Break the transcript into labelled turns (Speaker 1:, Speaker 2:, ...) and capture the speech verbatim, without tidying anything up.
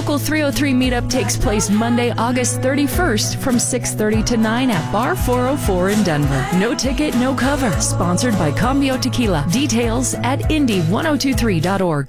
Speaker 1: Local three oh three meetup takes place Monday, August thirty-first from six thirty to nine at Bar four oh four in Denver. No ticket, no cover. Sponsored by Cambio Tequila. Details at indy ten twenty-three dot org.